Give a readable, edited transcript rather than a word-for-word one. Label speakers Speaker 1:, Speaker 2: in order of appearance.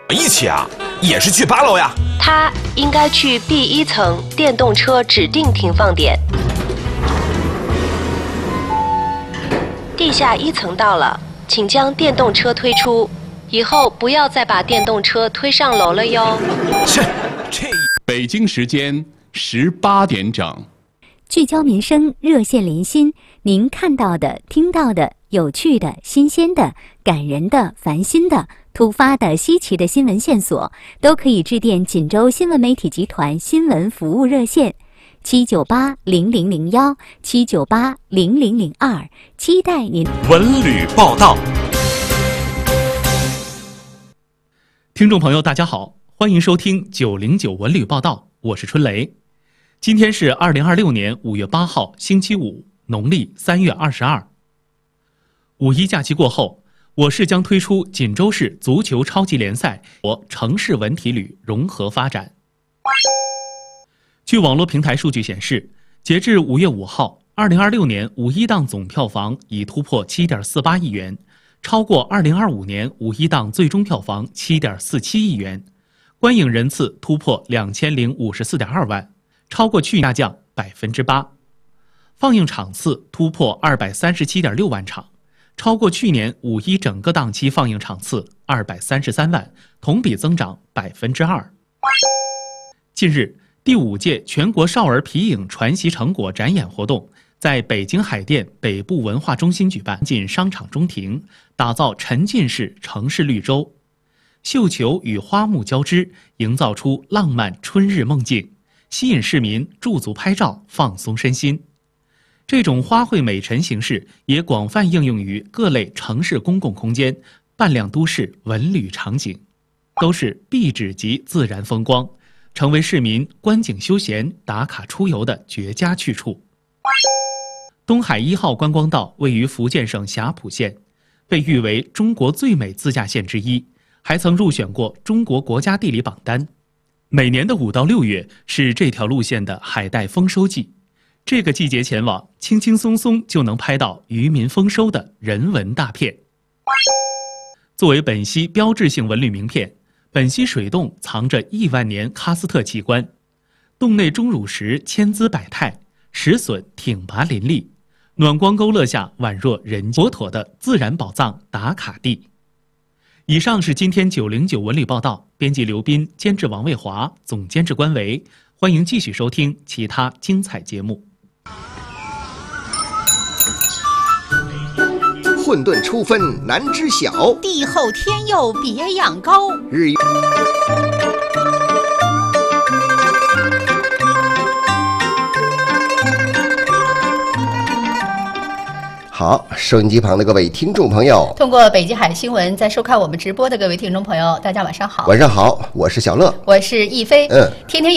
Speaker 1: 一起啊？也是去8楼呀？
Speaker 2: 他应该去 B1层电动车指定停放点。地下1层到了，请将电动车推出，以后不要再把电动车推上楼了哟。
Speaker 3: 北京时间18点整。
Speaker 4: 聚焦民生，热线连心，您看到的、听到的、有趣的、新鲜的、感人的、烦心的、突发的、稀奇的新闻线索，都可以致电锦州新闻媒体集团新闻服务热线7980001 7980002，期待您。
Speaker 1: 文旅报道。
Speaker 5: 听众朋友，大家好，欢迎收听909文旅报道，我是春雷。今天是2026年5月8号，星期五，农历3月22。五一假期过后，我市将推出锦州市足球超级联赛和城市文体旅融合发展。据网络平台数据显示，截至5月5号，2026年五一档总票房已突破7.48亿元，超过2025年五一档最终票房7.47亿元，观影人次突破2054.2万。超过去年下降8%，放映场次突破237.6万场，超过去年五一整个档期放映场次233万，同比增长2%。近日，第5届全国少儿皮影传习成果展演活动在北京海淀北部文化中心举办，进商场中庭，打造沉浸式城市绿洲，绣球与花木交织，营造出浪漫春日梦境。吸引市民驻足拍照，放松身心。这种花卉美陈形式也广泛应用于各类城市公共空间、扮靓都市文旅场景，都是壁纸级自然风光，成为市民观景休闲、打卡出游的绝佳去处。东海1号观光道位于福建省霞浦县，被誉为中国最美自驾线之一，还曾入选过中国国家地理榜单。每年的5到6月是这条路线的海带丰收季，这个季节前往，轻轻松松就能拍到渔民丰收的人文大片。作为本溪标志性文旅名片，本溪水洞藏着亿万年喀斯特奇观，洞内钟乳石千姿百态，石笋挺拔林立，暖光勾勒下宛若人间佛陀的自然宝藏打卡地。以上是今天909文旅报道，编辑刘斌，监制王卫华，总监制关维。欢迎继续收听其他精彩节目。
Speaker 6: 混沌初分难知晓，
Speaker 7: 地厚天佑别样高。
Speaker 6: 日月好，收音机旁的各位听众朋友，
Speaker 7: 通过北极海新闻在收看我们直播的各位听众朋友，大家晚上好。
Speaker 6: 晚上好，我是小乐，
Speaker 7: 我是亦飞。天天